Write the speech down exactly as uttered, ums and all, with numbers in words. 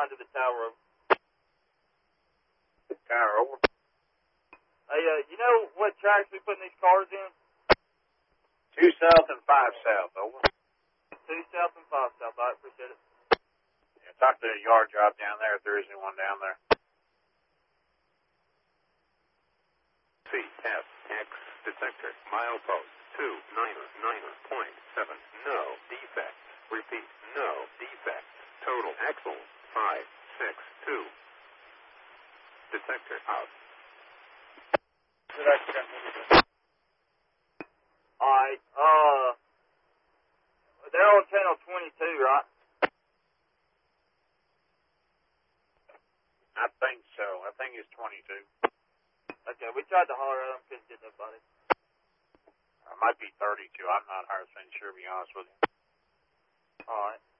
nine to the tower. Tower over. Hey, uh, you know what tracks we putting these cars in? Two south and five south, over. Two south and five south. I appreciate it. Yeah, talk to the yard job down there if there is anyone down there. C F X detector milepost two niner niner point seven. No defects. Repeat, no defects. Total axle five six two. Detector out. Alright, uh, they're on channel twenty-two, right? I think so. I think it's twenty-two. Okay, we tried to holler at them, couldn't get nobody. It might be thirty-two. I'm not one hundred percent sure, to be honest with you. Alright.